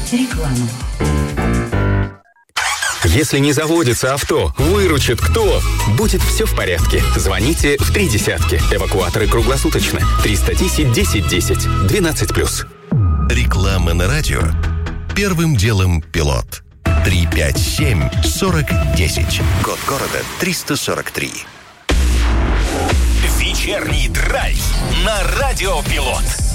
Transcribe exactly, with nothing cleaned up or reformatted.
Реклама. Если не заводится авто, выручит кто? Будет все в порядке. Звоните в три десятки. Эвакуаторы круглосуточно. триста десять десять десять. двенадцать плюс. Реклама на радио. Первым делом пилот. три пять семь сорок десять. Код города триста сорок три. Вечерний драйв на радио Пилот.